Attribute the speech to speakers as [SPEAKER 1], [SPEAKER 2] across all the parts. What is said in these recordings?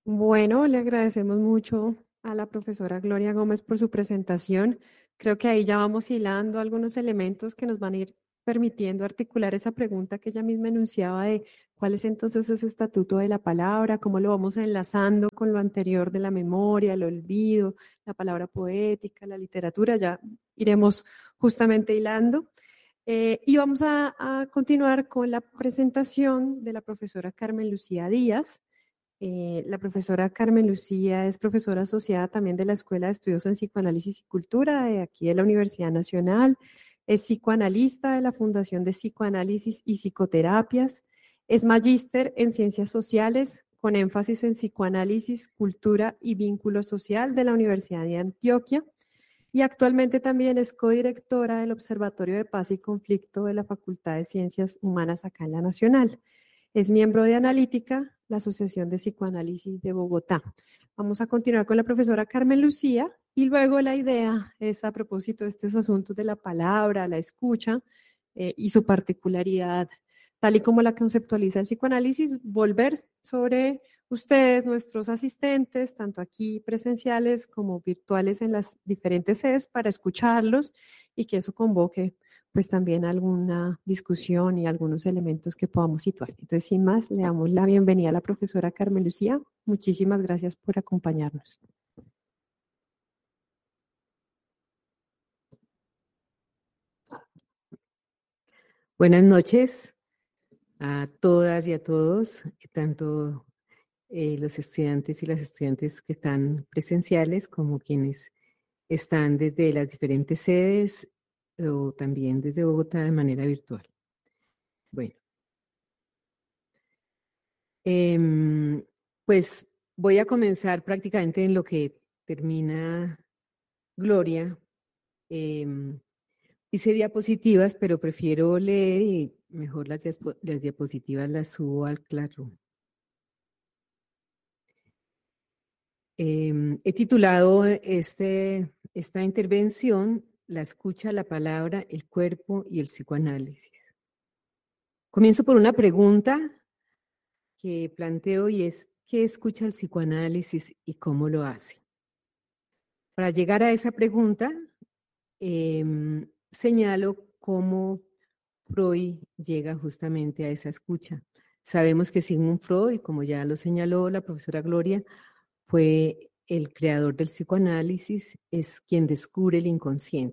[SPEAKER 1] Bueno, le agradecemos mucho a la profesora Gloria Gómez por su presentación. Creo que ahí ya vamos hilando algunos elementos que nos van a ir permitiendo articular esa pregunta que ella misma enunciaba de cuál es entonces ese estatuto de la palabra, cómo lo vamos enlazando con lo anterior de la memoria, el olvido, la palabra poética, la literatura. Ya iremos justamente hilando. Y vamos a continuar con la presentación de la profesora Carmen Lucía Díaz. La profesora Carmen Lucía es profesora asociada también de la Escuela de Estudios en Psicoanálisis y Cultura de aquí de la Universidad Nacional. Es psicoanalista de la Fundación de Psicoanálisis y Psicoterapias. Es magíster en Ciencias Sociales con énfasis en psicoanálisis, cultura y vínculo social de la Universidad de Antioquia. Y actualmente también es codirectora del Observatorio de Paz y Conflicto de la Facultad de Ciencias Humanas acá en la Nacional. Es miembro de Analítica, la Asociación de Psicoanálisis de Bogotá. Vamos a continuar con la profesora Carmen Lucía y luego la idea es a propósito de estos asuntos de la palabra, la escucha y su particularidad, tal y como la conceptualiza el psicoanálisis, volver sobre ustedes, nuestros asistentes, tanto aquí presenciales como virtuales en las diferentes sedes, para escucharlos y que eso convoque pues también alguna discusión y algunos elementos que podamos situar. Entonces, sin más, le damos la bienvenida a la profesora Carmen Lucía. Muchísimas gracias por acompañarnos.
[SPEAKER 2] Buenas noches a todas y a todos, tanto los estudiantes y las estudiantes que están presenciales como quienes están desde las diferentes sedes o también desde Bogotá de manera virtual. Bueno, pues voy a comenzar prácticamente en lo que termina Gloria. Hice diapositivas, pero prefiero leer y mejor las diapositivas las subo al Classroom. He titulado esta intervención La escucha, la palabra, el cuerpo y el psicoanálisis. Comienzo por una pregunta que planteo y es, ¿qué escucha el psicoanálisis y cómo lo hace? Para llegar a esa pregunta, señalo cómo Freud llega justamente a esa escucha. Sabemos que Sigmund Freud, como ya lo señaló la profesora Gloria, fue el creador del psicoanálisis, es quien descubre el inconsciente.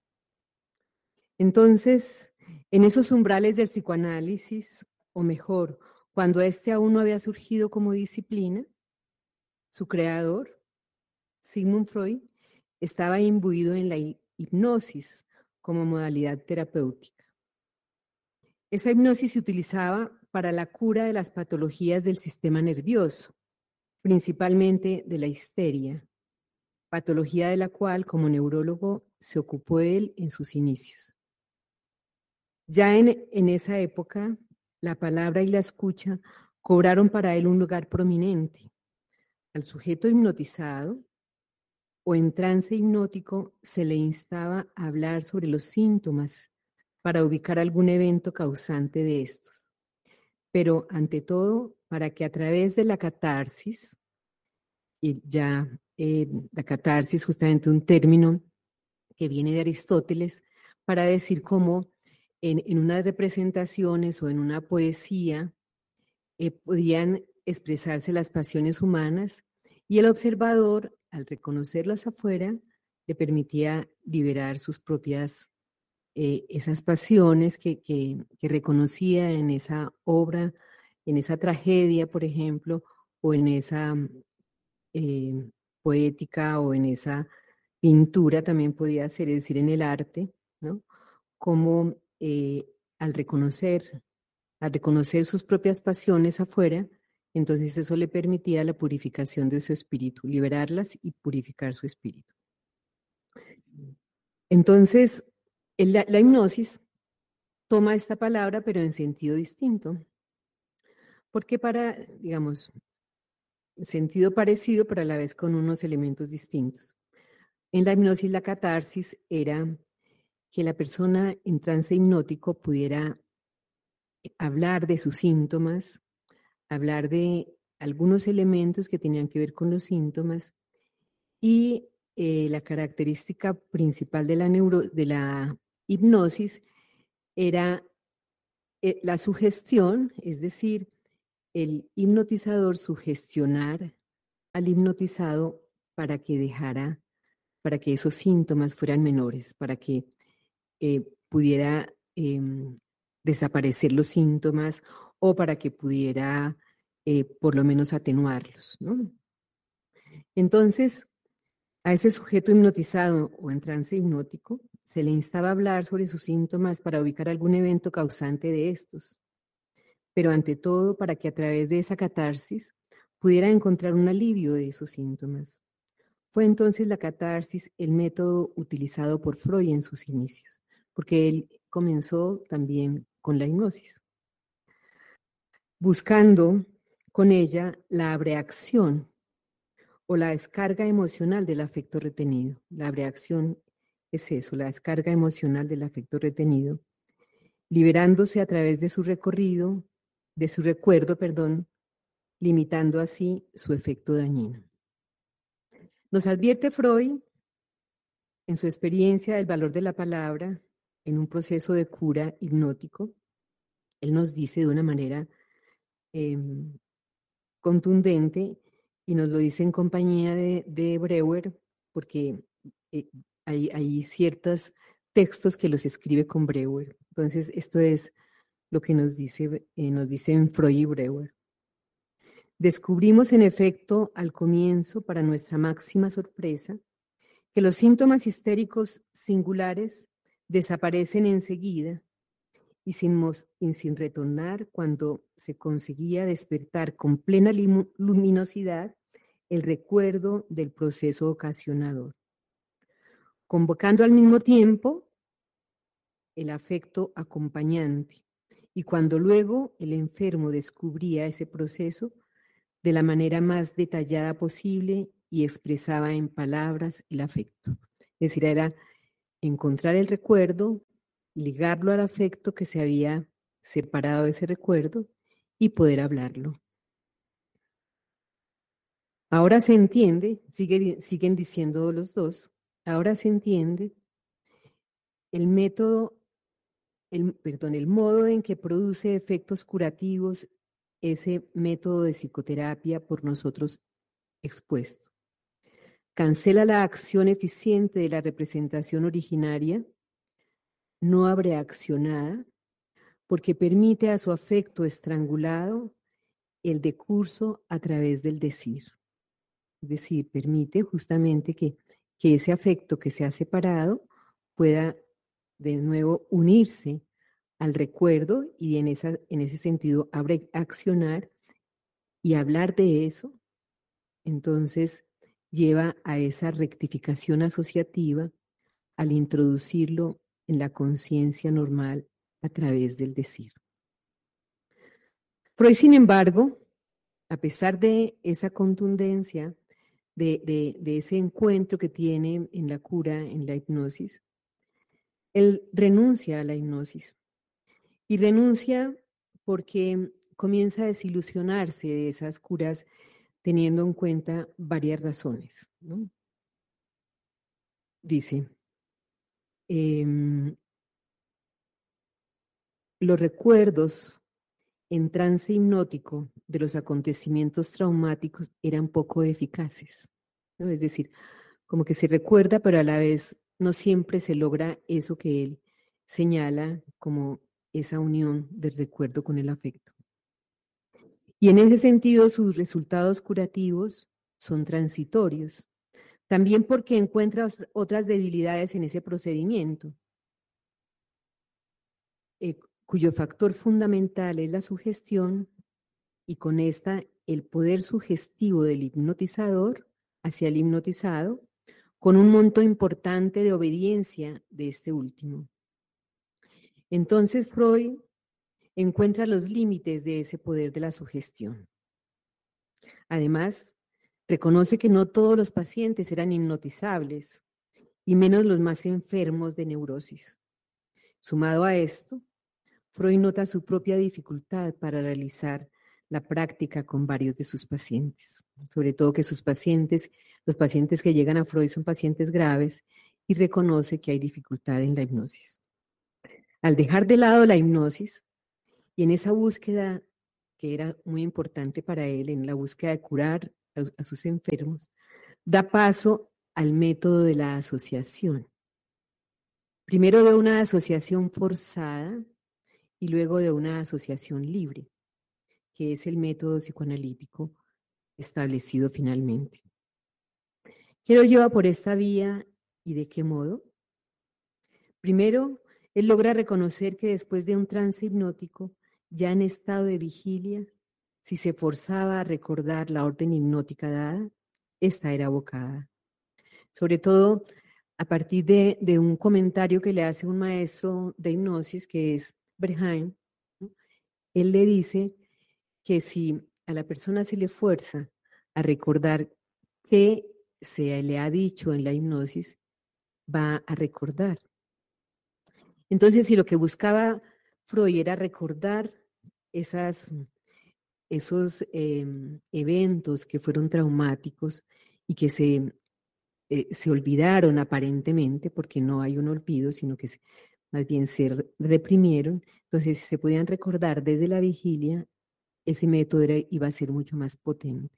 [SPEAKER 2] Entonces, en esos umbrales del psicoanálisis, o mejor, cuando este aún no había surgido como disciplina, su creador, Sigmund Freud, estaba imbuido en la hipnosis como modalidad terapéutica. Esa hipnosis se utilizaba para la cura de las patologías del sistema nervioso, principalmente de la histeria, patología de la cual como neurólogo se ocupó él en sus inicios. Ya en esa época, la palabra y la escucha cobraron para él un lugar prominente. Al sujeto hipnotizado o en trance hipnótico se le instaba a hablar sobre los síntomas para ubicar algún evento causante de estos. Pero ante todo, para que a través de la catarsis, y ya la catarsis justamente un término que viene de Aristóteles, para decir cómo en unas representaciones o en una poesía podían expresarse las pasiones humanas y el observador, al reconocerlas afuera, le permitía liberar sus propias, esas pasiones que reconocía en esa obra, en esa tragedia, por ejemplo, o en esa eh, poética o en esa pintura también podía ser, es decir, en el arte, ¿no? Como al reconocer sus propias pasiones afuera, entonces eso le permitía la purificación de su espíritu, liberarlas y purificar su espíritu. Entonces, la hipnosis toma esta palabra, pero en sentido distinto, porque digamos, sentido parecido, pero a la vez con unos elementos distintos. En la hipnosis, la catarsis era que la persona en trance hipnótico pudiera hablar de sus síntomas, hablar de algunos elementos que tenían que ver con los síntomas y la característica principal de la hipnosis era la sugestión, es decir, el hipnotizador sugestionar al hipnotizado para para que esos síntomas fueran menores, para que pudiera desaparecer los síntomas o para que pudiera por lo menos atenuarlos, ¿no? Entonces, a ese sujeto hipnotizado o en trance hipnótico se le instaba a hablar sobre sus síntomas para ubicar algún evento causante de estos, pero ante todo para que a través de esa catarsis pudiera encontrar un alivio de esos síntomas. Fue entonces la catarsis el método utilizado por Freud en sus inicios, porque él comenzó también con la hipnosis, buscando con ella la abreacción o la descarga emocional del afecto retenido. La abreacción es eso, la descarga emocional del afecto retenido, liberándose a través de su recorrido, de su recuerdo, perdón, limitando así su efecto dañino. Nos advierte Freud, en su experiencia del valor de la palabra, en un proceso de cura hipnótico, él nos dice de una manera contundente y nos lo dice en compañía de Breuer, porque hay ciertos textos que los escribe con Breuer. Entonces, esto es lo que nos dicen Freud y Breuer. Descubrimos en efecto al comienzo, para nuestra máxima sorpresa, que los síntomas histéricos singulares desaparecen enseguida y sin retornar cuando se conseguía despertar con plena luminosidad el recuerdo del proceso ocasionador, convocando al mismo tiempo el afecto acompañante. Y cuando luego el enfermo descubría ese proceso de la manera más detallada posible y expresaba en palabras el afecto. Es decir, era encontrar el recuerdo, ligarlo al afecto que se había separado de ese recuerdo y poder hablarlo. Ahora se entiende, siguen diciendo los dos, ahora se entiende el modo en que produce efectos curativos ese método de psicoterapia por nosotros expuesto. Cancela la acción eficiente de la representación originaria, no abreaccionada, porque permite a su afecto estrangulado el decurso a través del decir. Es decir, permite justamente que ese afecto que se ha separado pueda de nuevo unirse al recuerdo y en ese sentido accionar y hablar de eso, entonces lleva a esa rectificación asociativa al introducirlo en la conciencia normal a través del decir. Freud, sin embargo, a pesar de esa contundencia, de ese encuentro que tiene en la cura, en la hipnosis, él renuncia a la hipnosis y renuncia porque comienza a desilusionarse de esas curas teniendo en cuenta varias razones, ¿no? Dice, los recuerdos en trance hipnótico de los acontecimientos traumáticos eran poco eficaces, ¿no? Es decir, como que se recuerda, pero a la vez no siempre se logra eso que él señala como esa unión del recuerdo con el afecto. Y en ese sentido, sus resultados curativos son transitorios, también porque encuentra otras debilidades en ese procedimiento, cuyo factor fundamental es la sugestión y con esta el poder sugestivo del hipnotizador hacia el hipnotizado, con un monto importante de obediencia de este último. Entonces Freud encuentra los límites de ese poder de la sugestión. Además, reconoce que no todos los pacientes eran hipnotizables, y menos los más enfermos de neurosis. Sumado a esto, Freud nota su propia dificultad para realizar la práctica con varios de sus pacientes, sobre todo que sus pacientes, los pacientes que llegan a Freud son pacientes graves y reconoce que hay dificultad en la hipnosis. Al dejar de lado la hipnosis y en esa búsqueda que era muy importante para él, en la búsqueda de curar a sus enfermos, da paso al método de la asociación. Primero de una asociación forzada y luego de una asociación libre, que es el método psicoanalítico establecido finalmente. ¿Qué lo lleva por esta vía y de qué modo? Primero, él logra reconocer que después de un trance hipnótico, ya en estado de vigilia, si se forzaba a recordar la orden hipnótica dada, esta era evocada. Sobre todo a partir de un comentario que le hace un maestro de hipnosis, que es Berheim, ¿no? Él le dice que si a la persona se le fuerza a recordar qué se le ha dicho en la hipnosis, va a recordar. Entonces, si lo que buscaba Freud era recordar esos eventos que fueron traumáticos y que se olvidaron aparentemente, porque no hay un olvido, sino que más bien se reprimieron, entonces si se podían recordar desde la vigilia, ese método iba a ser mucho más potente.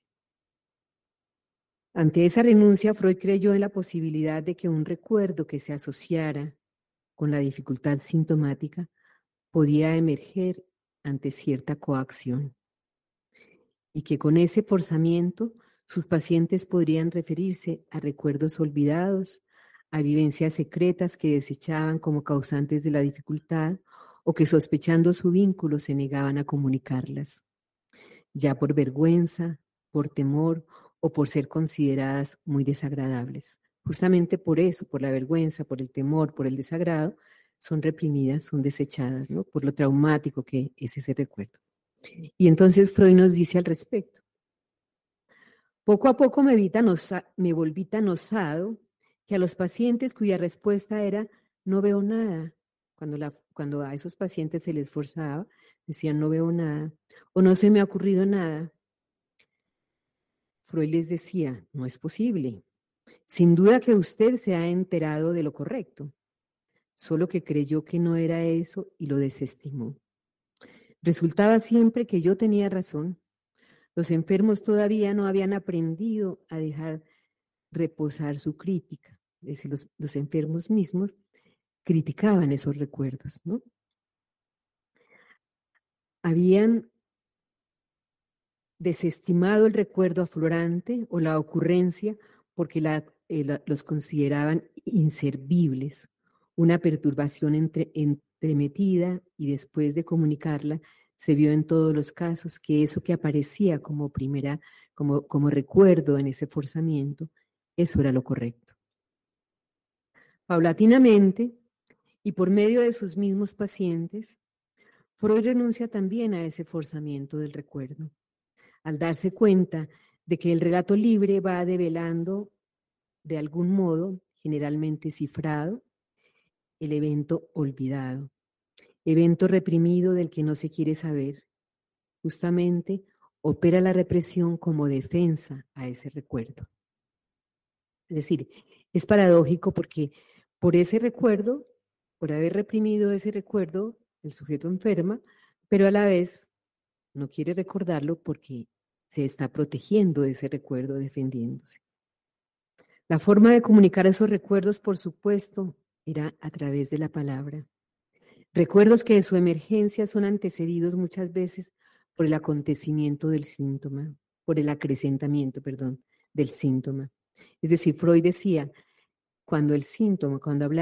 [SPEAKER 2] Ante esa renuncia, Freud creyó en la posibilidad de que un recuerdo que se asociara con la dificultad sintomática podía emerger ante cierta coacción y que con ese forzamiento sus pacientes podrían referirse a recuerdos olvidados, a vivencias secretas que desechaban como causantes de la dificultad o que sospechando su vínculo se negaban a comunicarlas, ya por vergüenza, por temor o por ser consideradas muy desagradables. Justamente por eso, por la vergüenza, por el temor, por el desagrado, son reprimidas, son desechadas, ¿no? Por lo traumático que es ese recuerdo. Y entonces Freud nos dice al respecto: poco a poco me volví tan osado que a los pacientes cuya respuesta era no veo nada, cuando a esos pacientes se les forzaba, decían no veo nada, o no se me ha ocurrido nada, Freud les decía, no es posible. Sin duda que usted se ha enterado de lo correcto, solo que creyó que no era eso y lo desestimó. Resultaba siempre que yo tenía razón. Los enfermos todavía no habían aprendido a dejar reposar su crítica. Es decir, los enfermos mismos criticaban esos recuerdos, ¿no? Habían desestimado el recuerdo aflorante o la ocurrencia porque los consideraban inservibles, una perturbación entremetida, y después de comunicarla se vio en todos los casos que eso que aparecía como recuerdo en ese forzamiento, eso era lo correcto. Paulatinamente, y por medio de sus mismos pacientes, Freud renuncia también a ese forzamiento del recuerdo, al darse cuenta de que el relato libre va develando de algún modo, generalmente cifrado, el evento olvidado, evento reprimido del que no se quiere saber. Justamente opera la represión como defensa a ese recuerdo. Es decir, es paradójico porque por ese recuerdo, por haber reprimido ese recuerdo, el sujeto enferma, pero a la vez no quiere recordarlo porque se está protegiendo de ese recuerdo, defendiéndose. La forma de comunicar esos recuerdos, por supuesto, era a través de la palabra. Recuerdos que de su emergencia son antecedidos muchas veces por el acontecimiento del síntoma, por el acrecentamiento, perdón, del síntoma. Es decir, Freud decía, cuando el síntoma,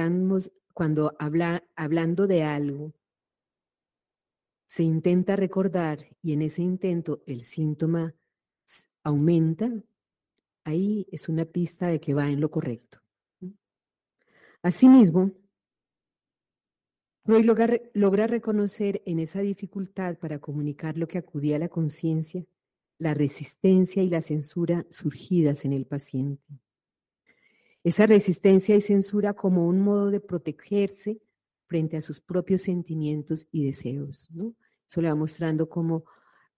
[SPEAKER 2] hablando de algo, se intenta recordar y en ese intento el síntoma aumenta, ahí es una pista de que va en lo correcto. Asimismo, Freud logra reconocer en esa dificultad para comunicar lo que acudía a la conciencia, la resistencia y la censura surgidas en el paciente. Esa resistencia y censura como un modo de protegerse frente a sus propios sentimientos y deseos, ¿no? Eso le va mostrando cómo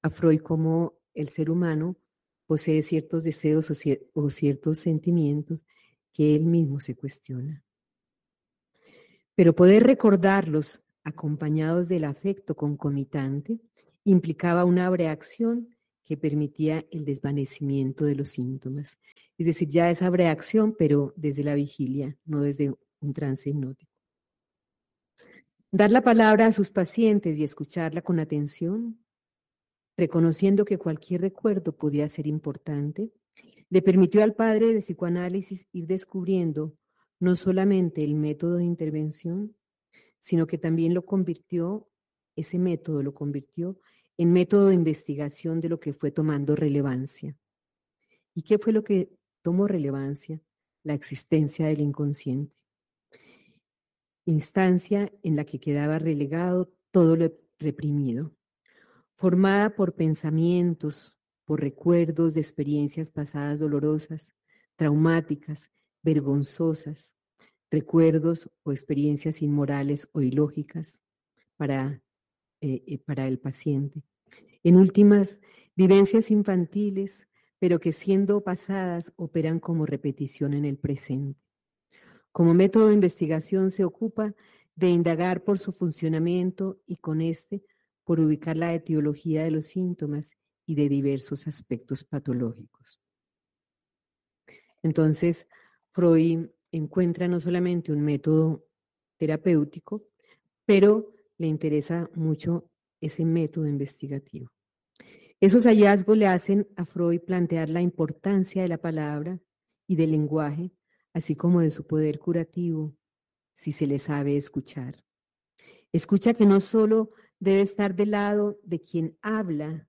[SPEAKER 2] a Freud como el ser humano posee ciertos deseos o ciertos sentimientos que él mismo se cuestiona. Pero poder recordarlos acompañados del afecto concomitante implicaba una abreacción que permitía el desvanecimiento de los síntomas. Es decir, ya esa abreacción, pero desde la vigilia, no desde un trance hipnótico. Dar la palabra a sus pacientes y escucharla con atención, reconociendo que cualquier recuerdo podía ser importante, le permitió al padre del psicoanálisis ir descubriendo no solamente el método de intervención, sino que también ese método lo convirtió en método de investigación de lo que fue tomando relevancia. ¿Y qué fue lo que tomó relevancia? La existencia del inconsciente. Instancia en la que quedaba relegado todo lo reprimido, formada por pensamientos, por recuerdos de experiencias pasadas dolorosas, traumáticas, vergonzosas, recuerdos o experiencias inmorales o ilógicas para el paciente. En últimas, vivencias infantiles, pero que siendo pasadas operan como repetición en el presente. Como método de investigación se ocupa de indagar por su funcionamiento y con por ubicar la etiología de los síntomas y de diversos aspectos patológicos. Entonces, Freud encuentra no solamente un método terapéutico, pero le interesa mucho ese método investigativo. Esos hallazgos le hacen a Freud plantear la importancia de la palabra y del lenguaje, así como de su poder curativo, si se le sabe escuchar. Escucha que no solo debe estar del lado de quien habla,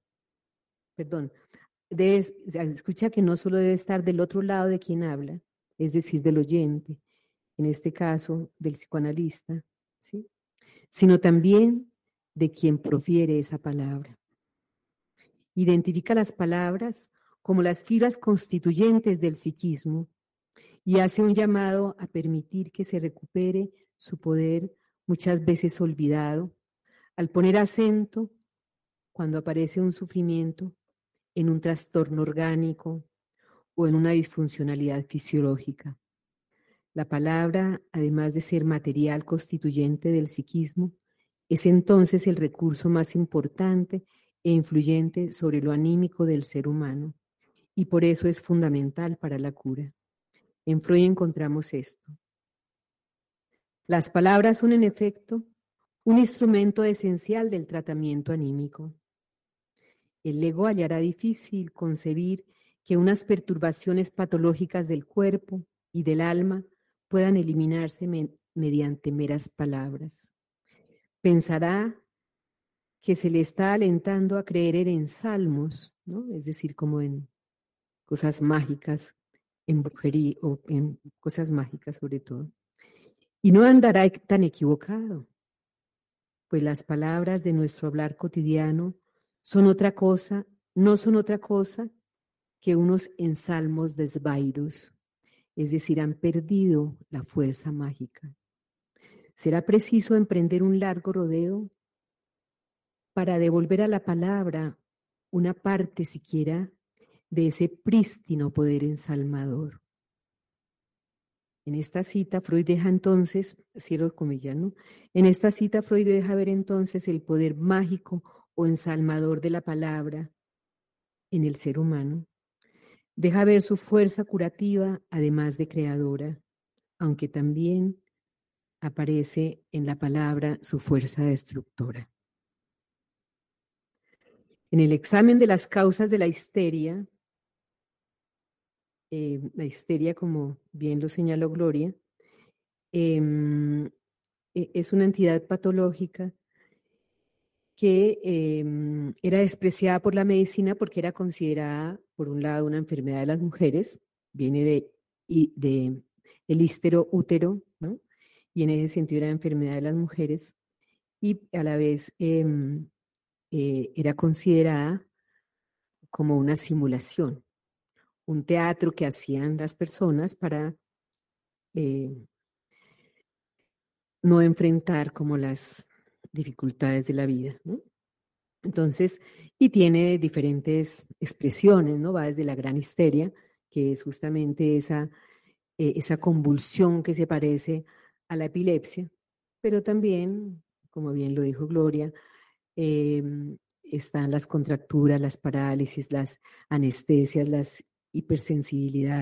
[SPEAKER 2] escucha que no solo debe estar del otro lado de quien habla, es decir, del oyente, en este caso del psicoanalista, ¿sí? Sino también de quien profiere esa palabra. Identifica las palabras como las fibras constituyentes del psiquismo y hace un llamado a permitir que se recupere su poder muchas veces olvidado, al poner acento cuando aparece un sufrimiento en un trastorno orgánico o en una disfuncionalidad fisiológica. La palabra, además de ser material constituyente del psiquismo, es entonces el recurso más importante e influyente sobre lo anímico del ser humano, y por eso es fundamental para la cura. En Freud encontramos esto. Las palabras son, en efecto, un instrumento esencial del tratamiento anímico. El ego hallará difícil concebir que unas perturbaciones patológicas del cuerpo y del alma puedan eliminarse mediante meras palabras. Pensará que se le está alentando a creer en ensalmos, ¿no? Es decir, como en cosas mágicas, en brujería o en cosas mágicas sobre todo. Y no andará tan equivocado, pues las palabras de nuestro hablar cotidiano son otra cosa, no son otra cosa que unos ensalmos desvaidos, es decir, han perdido la fuerza mágica. Será preciso emprender un largo rodeo para devolver a la palabra una parte siquiera de ese prístino poder ensalmador. En esta cita, Freud deja entonces, cierro comillas, ¿no? En esta cita, Freud deja ver entonces el poder mágico o ensalmador de la palabra en el ser humano. Deja ver su fuerza curativa, además de creadora, aunque también aparece en la palabra su fuerza destructora. En el examen de las causas de la histeria, como bien lo señaló Gloria, es una entidad patológica que era despreciada por la medicina porque era considerada, por un lado, una enfermedad de las mujeres, viene de el útero, ¿no? Y en ese sentido era enfermedad de las mujeres, y a la vez era considerada como una simulación, un teatro que hacían las personas para no enfrentar como las dificultades de la vida, ¿no? Entonces, y tiene diferentes expresiones, ¿no? Va desde la gran histeria, que es justamente esa convulsión que se parece a la epilepsia, pero también, como bien lo dijo Gloria, están las contracturas, las parálisis, las anestesias, las hipersensibilidades.